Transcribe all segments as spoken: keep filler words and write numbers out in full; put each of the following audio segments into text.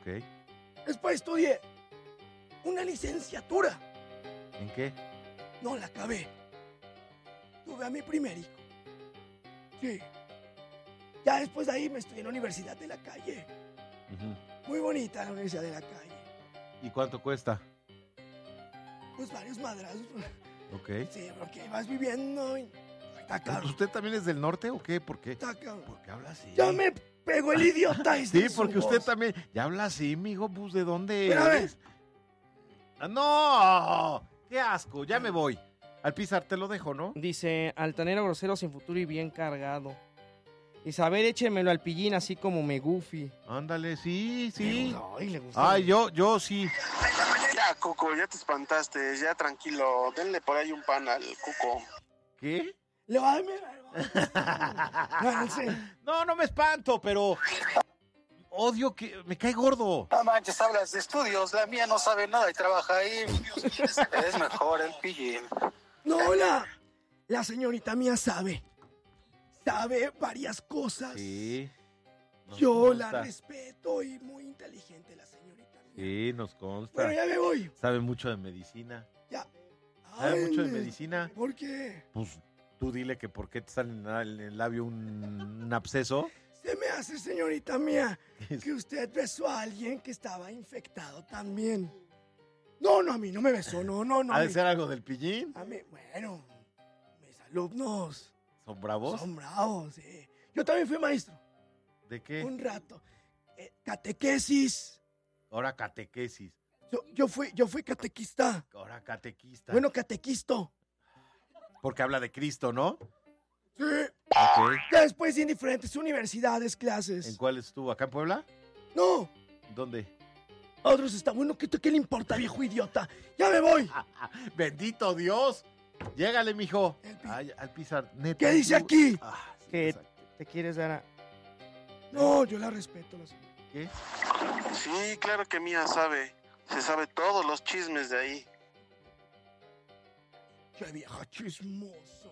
Ok. Después estudié una licenciatura. ¿En qué? No la acabé. Tuve a mi primer hijo. Sí. Ya después de ahí me estudié en la Universidad de la Calle. Uh-huh. Muy bonita la Universidad de la Calle. ¿Y cuánto cuesta? Pues varios madrazos. Ok. Sí, porque vas viviendo y... Está caro. ¿Usted también es del norte o qué? ¿Por qué? Está caro. ¿Por qué habla así? Ya me pegó el idiota este. Sí, porque usted también... Ya habla así, mijo, pues, ¿de dónde Pero a ver. eres? Ah, ¡No! ¡Qué asco! Ya me voy. Alpizar, te lo dejo, ¿no? Dice, altanero, grosero, sin futuro y bien cargado. Dice, a ver, échemelo al pillín así como me goofy. Ándale, sí, sí. Ay, le gusta. Ay, yo, yo sí. Ya, Cuco, ya te espantaste, ya tranquilo, denle por ahí un pan al Cuco. ¿Qué? Le va a dar... No, no sé. No, no me espanto, pero... Odio que... Me cae gordo. No manches, hablas de estudios, la mía no sabe nada y trabaja ahí. Es mejor el pillín. No, la... La señorita mía sabe. Sabe varias cosas. Sí. Nos Yo consta. la respeto y muy inteligente la señorita mía. Sí, nos consta. Bueno, ya me voy. Sabe mucho de medicina. Ya. ¿Sabe Ay, mucho de me- medicina? ¿Por qué? Pues tú dile que por qué te sale en el- en el labio un, un absceso. Se me hace, señorita mía, que usted besó a alguien que estaba infectado también. No, no, a mí no me besó, no, no, no. ¿Ha a de mí- ser algo del pillín? A mí, bueno, mis alumnos ¿Son bravos? son bravos, sí. Yo también fui maestro, ¿De qué? un rato. Eh, catequesis. Ahora catequesis. Yo, yo fui, yo fui catequista. Ahora catequista. Bueno, catequisto. Porque habla de Cristo, ¿no? Sí. Ok. Ya después en diferentes universidades, clases. ¿En cuál estuvo? ¿Acá en Puebla? No, ¿Dónde? a otros está bueno. ¿Qué, ¿Qué le importa, viejo idiota? ¡Ya me voy! ¡Bendito Dios! Llégale, mijo. El pi- Ay, Alpizar, neta. ¿Qué dice tú- aquí? Ah, sí, Que exacto. te quieres dar a... No, yo la respeto, la señora. ¿Qué? Sí, claro que mía sabe. Se sabe todos los chismes de ahí. ¡Qué vieja chismosa!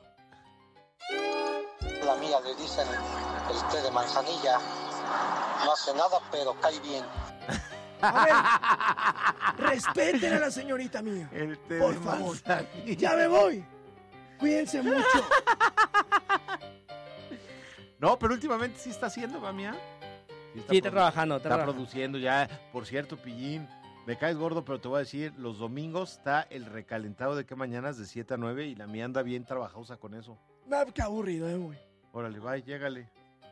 La mía le dicen el té de manzanilla. No hace nada, pero cae bien. A ver, respeten a la señorita mía. El té Por de favor. manzanilla. ¡Ya me voy! Cuídense mucho. No, pero últimamente sí está haciendo, mamia. Sí, está produ- trabajando, está Está trabajando. produciendo ya. Por cierto, Pillín, me caes gordo, pero te voy a decir, los domingos está el recalentado de qué mañanas de siete a nueve y la mía anda bien trabajosa con eso. Ah, qué aburrido, eh, güey. Órale, bye, llégale.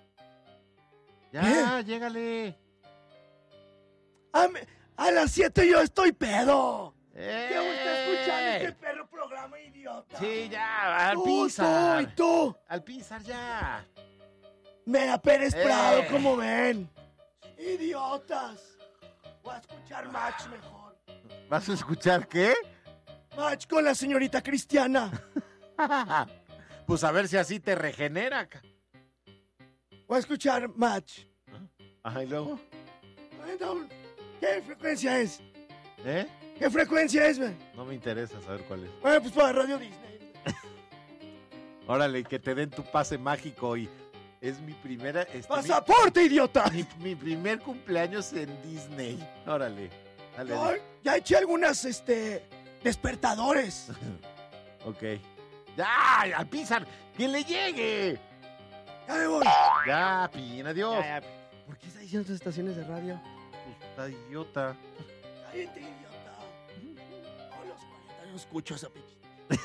Ya, llégale. A, me- a las siete yo estoy pedo. ¡Eh! ¿Qué gusta escuchar este perro programa, idiota? Sí, ya, al Tú, Pizar. tú y tú. Al Pizar, ya. Mira, Pérez Eh. Prado, como ven. Idiotas. Voy a escuchar Match mejor. ¿Vas a escuchar qué? Match con la señorita Cristiana. Pues a ver si así te regenera. ca- Voy a escuchar Match. Ajá, y luego. Ay, no, ¿qué frecuencia es? ¿Eh? ¿Qué frecuencia es, güey? No me interesa saber cuál es. Bueno, pues para Radio Disney. Órale, que te den tu pase mágico y es mi primera... este, ¡Pasaporte, idiota! mi, mi- mi primer cumpleaños en Disney. Órale. Dale. Ay, ya eché algunas, este, despertadores. Ok. ¡Ya! ¡Al Pizar! ¡Que le llegue! Ya me voy. Ya, Pillín, adiós. Ya, ya. ¿Por qué está diciendo tus estaciones de radio? Pues está idiota. Cállate, idiota. A los cuarenta no escucho esa pichi.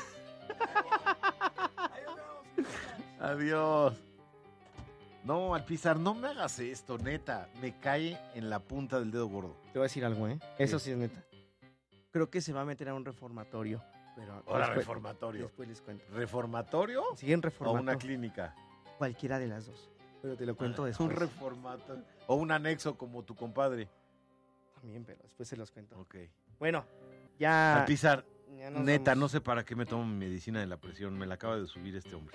Ahí nos vemos. Adiós. No, Alpizar, no me hagas esto, neta. Me cae en la punta del dedo gordo. Te voy a decir algo, ¿eh? Eso sí es neta. Creo que se va a meter a un reformatorio. Pero Ahora después- reformatorio. Después les cuento. ¿Reformatorio? Sí, en ¿O reformatorio. una clínica? Cualquiera de las dos. Pero te lo cuento Un después. reformatorio. O un anexo como tu compadre. También, pero después se los cuento. Ok. Bueno, ya... Alpizar, ya nos neta, vamos. no sé para qué me tomo mi medicina de la presión. Me la acaba de subir este hombre.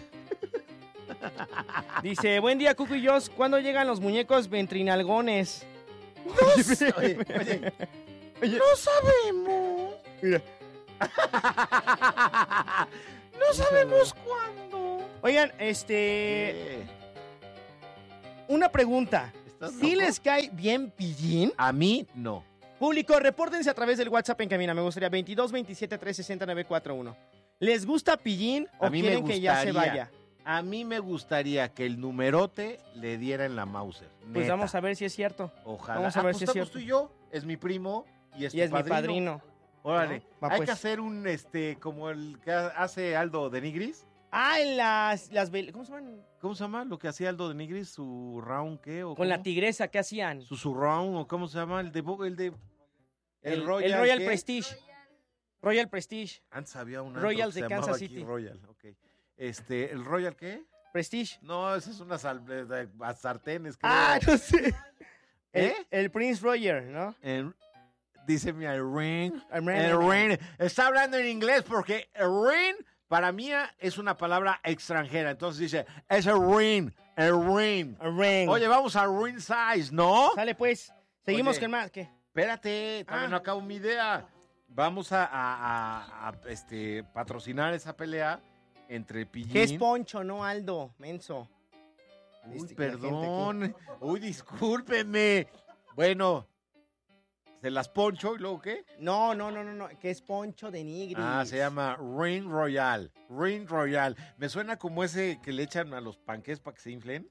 Dice, buen día, Cuco y Jos. ¿Cuándo llegan los muñecos ventrinalgones? Oye, oye, Oye, no sabemos. mira. No sabemos cuándo. Oigan, este... Eh, Una pregunta. Estás ¿Sí loco? les cae bien Pillín? A mí, no. Público, repórtense a través del WhatsApp en cabina. Me gustaría veintidós veintisiete tres sesenta nueve cuarenta y uno. ¿Les gusta Pillín o A mí me quieren que ya se gustaría. vaya? A mí me gustaría que el numerote le diera en la Mauser. Pues neta. vamos a ver si es cierto. Ojalá. vamos a ver Ah, si pues es estamos cierto. tú y yo. Es mi primo y es Y tu es mi padrino. Órale. ¿No? Va, Hay pues. que hacer un, este, como el que hace Aldo de Nigris. Ah, en las, las vel- ¿cómo se llaman? ¿Cómo se llama lo que hacía Aldo de Nigris? ¿Su round qué? ¿O Con la cómo? tigresa, ¿qué hacían? ¿Su surround o cómo se llama? El de... Bo- El, de, El, el Royal, ¿qué? Prestige. Royal Prestige. Antes había un antro Royals que de se llamaba Kansas aquí City. Royal, ok. Este, ¿el Royal qué? Prestige. No, esa es una sal, de- de- a sartenes, creo. Ah, no sé. El, ¿Eh? el Prince Roger, ¿no? El- dice mi Irene. Irene. El ring. Está hablando en inglés porque el ring para mí es una palabra extranjera. Entonces dice, es el ring, el ring. A ring. Oye, vamos a ring size, ¿no? Sale pues. Seguimos Oye. con más. ¿Qué? Espérate, todavía Ah. no acabo mi idea. Vamos a, a- a- a, este, patrocinar esa pelea entre Pillín. ¿Qué es Poncho, no Aldo? Menso. Uy, Este, que la gente perdón. Uy, discúlpenme. Bueno, se las poncho y luego ¿qué? No, no, no, no, no. Que es Poncho de Nigris. Ah, se llama Ring Royal. Ring Royal. Me suena como ese que le echan a los panqués para que se inflen.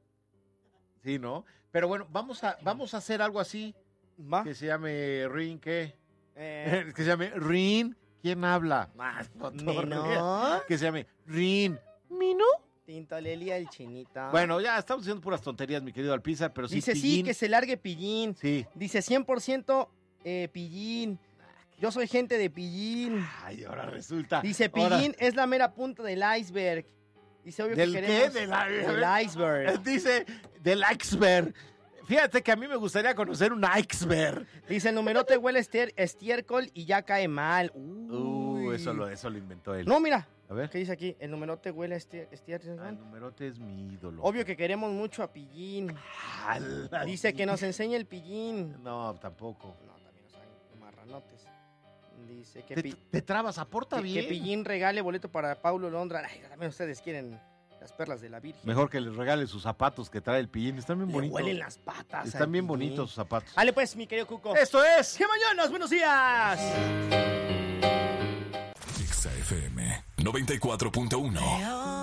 Sí, ¿no? Pero bueno, vamos a, vamos a hacer algo así. ¿Va? Que se llame Ring, ¿qué? Eh, que se llame Ring. ¿Quién habla? Ah, cotorrea. ¿Mino? Que se llame Ring. ¿Mino? Tintolelia el chinita. Bueno, ya estamos diciendo puras tonterías, mi querido Alpizar, pero sí, Dice sí, Pillín. que se largue Pillín. Sí. Dice cien por ciento eh, Pillín. Yo soy gente de Pillín. Ay, ahora resulta. Dice ahora- Pillín es la mera punta del iceberg. Dice obvio ¿Del que qué? queremos... Del, Del iceberg. Dice del iceberg. Fíjate que a mí me gustaría conocer un iceberg. Dice el numerote huele estier- estiércol y ya cae mal. Uy. Uh, eso lo, eso lo inventó él. No, mira. A ver. ¿Qué dice aquí? El numerote huele a estier- estiércol. Ah, el numerote es mi ídolo. Obvio que queremos mucho a Pillín. Ala, Dice que nos enseñe el Pillín. No, tampoco. No, también nos hay marranotes. Dice que, Te, Pi- te trabas, aporta que- bien. que Pillín regale boleto para Paulo Londra. Ay, también ustedes quieren las perlas de la Virgen. Mejor que les regale sus zapatos que trae el Pillín. Están bien Le bonitos. huelen las patas. al Están bien Pillín. bonitos sus zapatos. Dale pues, mi querido Cuco. ¡Esto es! ¡Qué mañanas! ¡Buenos días! Exa F M noventa y cuatro punto uno.